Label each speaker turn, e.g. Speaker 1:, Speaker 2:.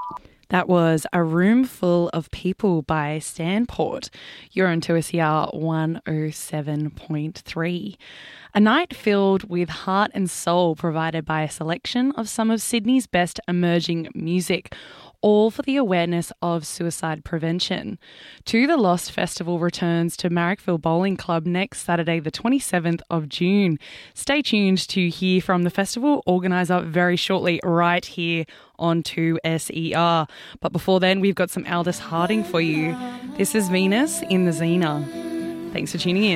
Speaker 1: That was A Room Full of People by Stanport. You're on 2SER 107.3. A night filled with heart and soul provided by a selection of some of Sydney's best emerging music, all for the awareness of suicide prevention. To the Lost Festival returns to Marrickville Bowling Club next Saturday, the 27th of June. Stay tuned to hear from the festival organiser very shortly right here on 2SER. But before then, we've got some Aldous Harding for you. This is Venus in the Xena. Thanks for tuning in.